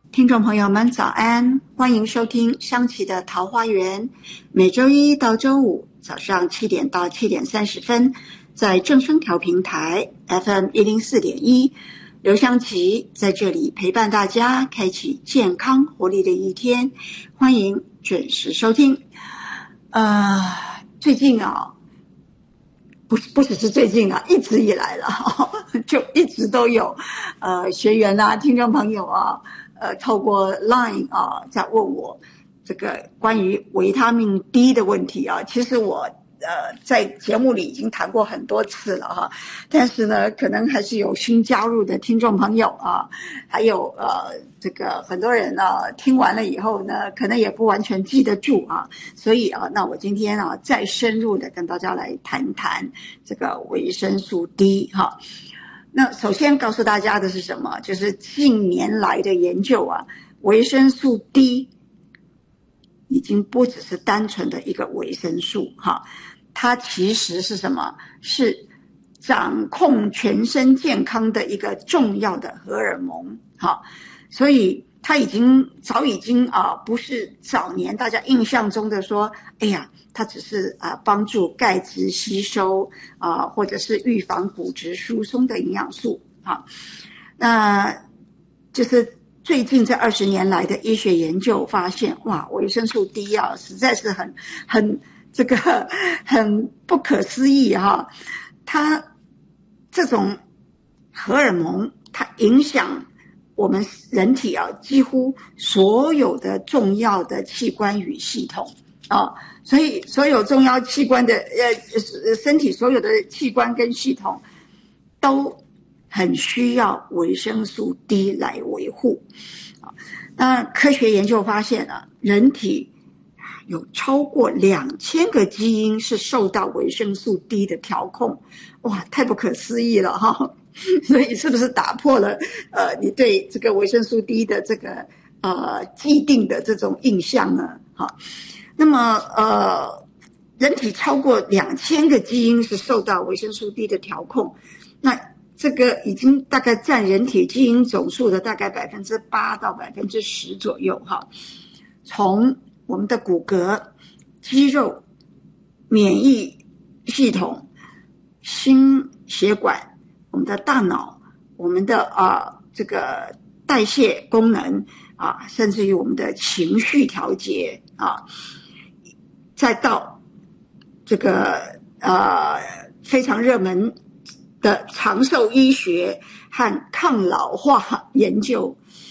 听众朋友们早安，欢迎收听香琪的桃花源，每周一到周五早上7点到7点30分，在正声调频台 FM104.1，刘香琪在这里陪伴大家，开启健康活力的一天，欢迎准时收听。最近不只是最近一直以来了，就一直都有学员听众朋友透过 Line 在问我这个关于维他命 D 的问题其实我在节目里已经谈过很多次了但是呢可能还是有新加入的听众朋友还有这个很多人听完了以后呢可能也不完全记得住所以那我今天再深入的跟大家来谈谈这个维生素 D 那首先告诉大家的是什么？就是近年来的研究维生素 D 已经不只是单纯的一个维生素它其实是什么？是掌控全身健康的一个重要的荷尔蒙所以它早已经不是早年大家印象中的说，哎呀，它只是帮助钙质吸收或者是预防骨质疏松的营养素那就是最近这20年来的医学研究发现，哇，维生素 D 实在是很这个很不可思议它这种荷尔蒙它影响我们人体几乎所有的重要的器官与系统所以所有重要器官的身体所有的器官跟系统都很需要维生素 D 来维护那科学研究发现人体有超过2000个基因是受到维生素 D 的调控，哇，太不可思议了所以是不是打破了你对这个维生素 D 的这个既定的这种印象呢那么人体超过2000个基因是受到维生素 D 的调控，那这个已经大概占人体基因总数的大概8%到10%左右从我们的骨骼、肌肉、免疫系统、心血管、我们的大脑、我们的这个代谢功能甚至于我们的情绪调节再到这个非常热门的长寿医学和抗老化研究，